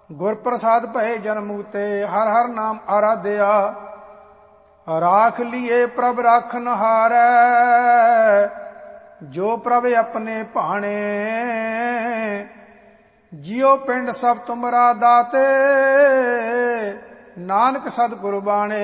ਗੁਰ ਪ੍ਰਸਾਦ ਭਏ ਜਨ ਮੁਕਤੇ, ਹਰ ਹਰ ਨਾਮ ਆਰਾਧਿਆ। ਰਾਖ ਲੀਏ ਪ੍ਰਭ ਰਾਖਨ ਹਾਰੈ, ਜੋ ਪ੍ਰਭ ਆਪਣੇ ਭਾਣੇ। ਜਿਉ ਪਿੰਡ ਸਭ ਤੁਮਰਾ ਦਾਤੇ, ਨਾਨਕ ਸਤਿਗੁਰ ਬਾਣੇ।